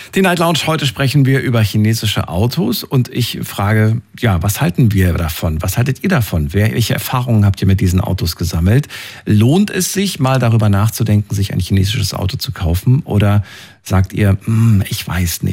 Die Night Lounge, heute sprechen wir über chinesische Autos und ich frage, ja, was halten wir davon? Was haltet ihr davon? Welche Erfahrungen habt ihr mit diesen Autos gesammelt? Lohnt es sich, mal darüber nachzudenken, sich ein chinesisches Auto zu kaufen? Oder sagt ihr, ich weiß nicht?